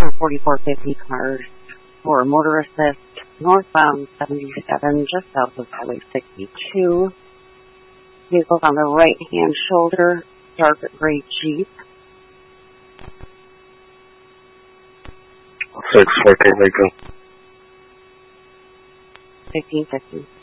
4450 cars for motor assist, northbound 77, just south of Highway 62. Vehicles on the right-hand shoulder, dark gray Jeep. 614 Lincoln. 1550.